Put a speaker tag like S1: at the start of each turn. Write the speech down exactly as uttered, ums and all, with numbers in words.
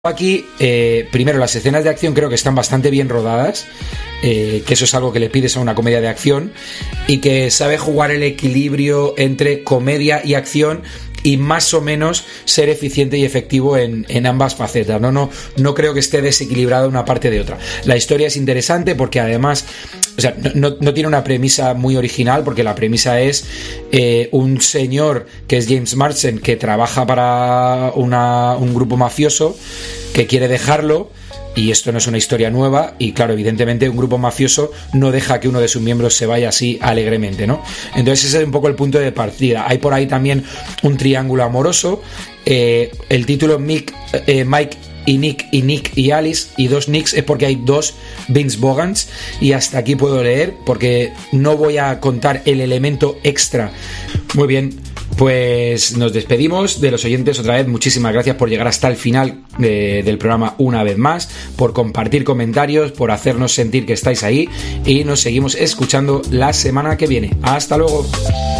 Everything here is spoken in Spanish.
S1: Aquí, eh, primero, las escenas de acción creo que están bastante bien rodadas, eh, que eso es algo que le pides a una comedia de acción, y que sabe jugar el equilibrio entre comedia y acción y más o menos ser eficiente y efectivo en, en ambas facetas. No, no, no creo que esté desequilibrada una parte de otra. La historia es interesante porque además, o sea, no, no tiene una premisa muy original, porque la premisa es eh, un señor que es James Marsden, que trabaja para una, un grupo mafioso que quiere dejarlo. Y esto no es una historia nueva, y claro, evidentemente un grupo mafioso no deja que uno de sus miembros se vaya así alegremente, ¿no? Entonces ese es un poco el punto de partida. Hay por ahí también un triángulo amoroso, eh, el título Mick, eh, Mike y Nick y Nick y Alice y dos Nicks es porque hay dos Vince Vaughns, y hasta aquí puedo leer porque no voy a contar el elemento extra. Muy bien, pues nos despedimos de los oyentes otra vez. Muchísimas gracias por llegar hasta el final de, del programa una vez más, por compartir comentarios, por hacernos sentir que estáis ahí, y nos seguimos escuchando la semana que viene. Hasta luego.